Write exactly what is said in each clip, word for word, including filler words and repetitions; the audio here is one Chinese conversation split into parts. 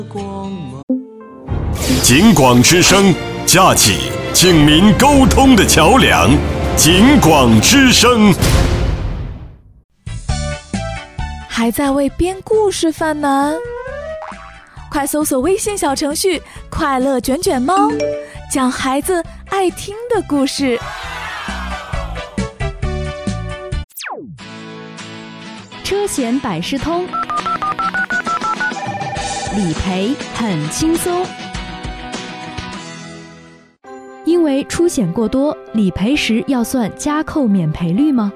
警广之声，架起警民沟通的桥梁。警广之声。 还在为编故事犯难？快搜索微信小程序“快乐卷卷猫”，讲孩子爱听的故事。 车险百事通，理赔很轻松。因为出险过多，理赔时要算加扣免赔率吗？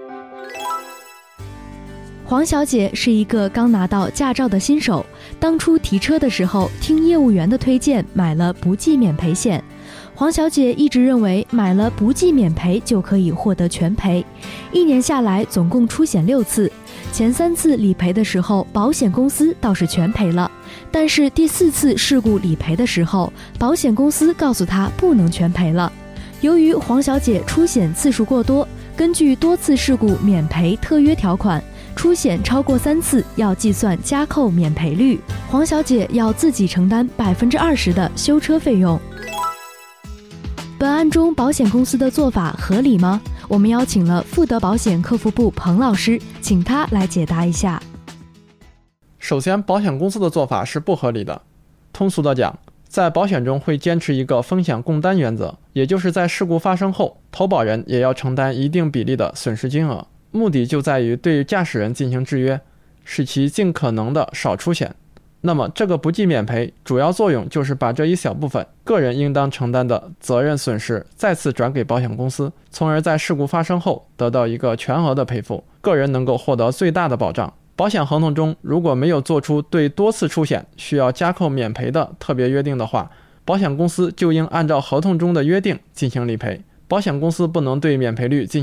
黄小姐是一个刚拿到驾照的新手，当初提车的时候听业务员的推荐买了不计免赔险。黄小姐一直认为买了不计免赔就可以获得全赔，一年下来总共出险六次，前三次理赔的时候保险公司倒是全赔了，但是第四次事故理赔的时候，保险公司告诉她不能全赔了。由于黄小姐出险次数过多，根据多次事故免赔特约条款，出险超过三次要计算加扣免赔率，黄小姐要自己承担百分之二十的修车费用。本案中保险公司的做法合理吗？我们邀请了富德保险客服部彭老师，请他来解答一下。 首先，保险公司的做法是不合理的。通俗的讲，在保险中会坚持一个风险共担原则，也就是在事故发生后，投保人也要承担一定比例的损失金额，目的就在于对驾驶人进行制约，使其尽可能的少出险。那么这个不计免赔主要作用就是把这一小部分个人应当承担的责任损失再次转给保险公司，从而在事故发生后得到一个全额的赔付，个人能够获得最大的保障。保险合同中如果没有做出对多次出险需要加扣免赔的特别约定的话，保险公司就应按照合同中的约定进行理赔，保险公司不能对免赔率进行